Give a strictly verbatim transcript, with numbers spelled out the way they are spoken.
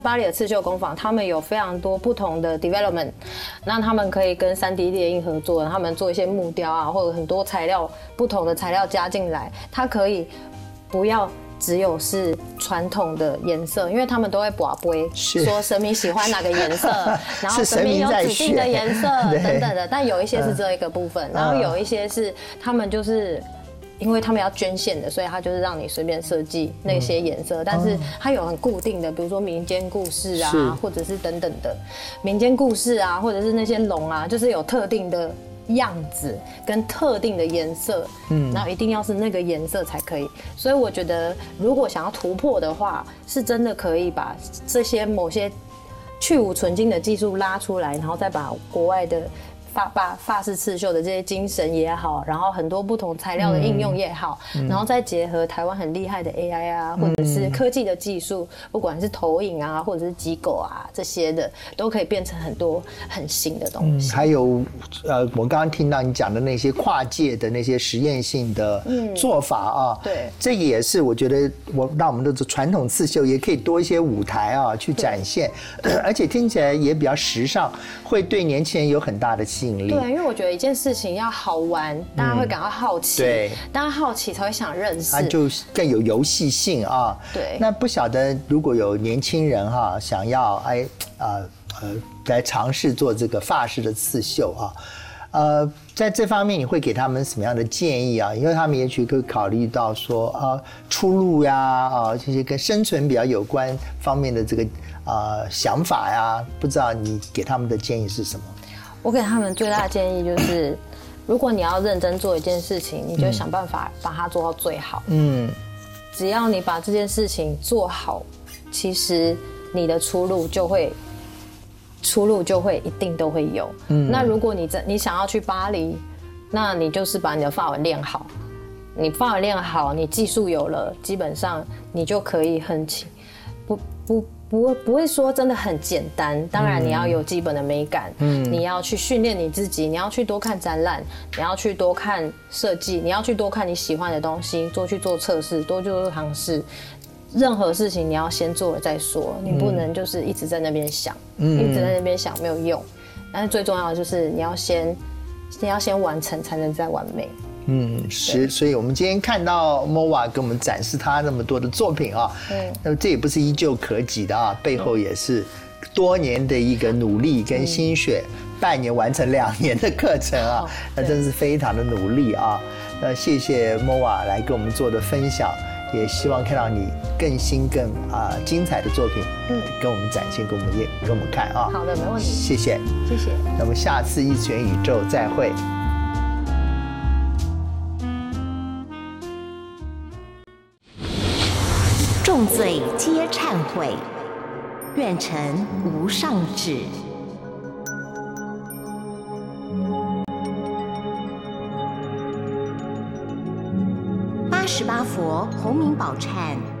巴黎的刺绣工坊，他们有非常多不同的 development， 那他们可以跟 三 D 列印合作，他们做一些木雕啊，或者很多材料不同的材料加进来，它可以不要只有是传统的颜色，因为他们都会拔杯说神明喜欢哪个颜色，然后神明有指定的颜色等等的，但有一些是这一个部分，然后有一些是他们就是。因为他们要捐献的，所以他就是让你随便设计那些颜色，嗯、但是它有很固定的，比如说民间故事啊，或者是等等的民间故事啊，或者是那些龙啊，就是有特定的样子跟特定的颜色，嗯，然后一定要是那个颜色才可以。所以我觉得，如果想要突破的话，是真的可以把这些某些去无存菁的技术拉出来，然后再把国外的。法法法式刺绣的这些精神也好，然后很多不同材料的应用也好，嗯、然后再结合台湾很厉害的 A I 啊，或者是科技的技术，不管是投影啊，或者是机构啊这些的，都可以变成很多很新的东西。嗯、 还有呃，我刚刚听到你讲的那些跨界的那些实验性的做法啊，嗯、对，这个也是我觉得我让我们的传统刺绣也可以多一些舞台啊去展现，而且听起来也比较时尚，会对年轻人有很大的吸引力。 对，因为我觉得一件事情要好玩，大家会感到好奇，嗯、对，大家好奇才会想认识， 它就更有游戏性啊。 对， 那不晓得如果有年轻人哈、啊、想要哎呃呃来尝试做这个法式的刺绣啊，呃，在这方面你会给他们什么样的建议啊？因为他们也许会考虑到说啊出路呀啊这些跟生存比较有关方面的这个啊、呃、想法呀，不知道你给他们的建议是什么？ 我给他们最大的建议就是，如果你要认真做一件事情，你就想办法把它做到最好。嗯，只要你把这件事情做好，其实你的出路就会，出路就会一定都会有。嗯，那如果你在你想要去巴黎，那你就是把你的法文练好。你法文练好，你技术有了，基本上你就可以很轻，不不。不会不会说真的很简单，当然你要有基本的美感，嗯，你要去训练你自己，你要去多看展览，你要去多看设计，你要去多看你喜欢的东西，多去做测试，多去做尝试。任何事情你要先做了再说，你不能就是一直在那边想，嗯、一直在那边想没有用。但是最重要的就是你要先，你要先完成，才能再完美。 嗯，是，所以我们今天看到 M O A 给我们展示他那么多的作品啊，嗯，那么这也不是一蹴可及的啊，背后也是多年的一个努力跟心血，半年完成两年的课程啊，那真是非常的努力啊。那谢谢 M O A 来跟我们做的分享，也希望看到你更新更啊、呃、精彩的作品，嗯，跟我们展现，给我们也给我们看啊。 好的，没问题。 谢谢， 谢谢。 那么下次异次元宇宙再会。 众罪皆忏悔，愿成无上旨。八十八佛洪名宝忏。